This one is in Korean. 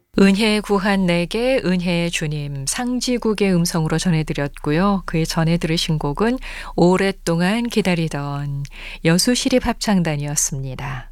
은혜 구한 내게 은혜의 주님 상지국의 음성으로 전해드렸고요. 그에 전해 들으신 곡은 오랫동안 기다리던 여수시립합창단이었습니다.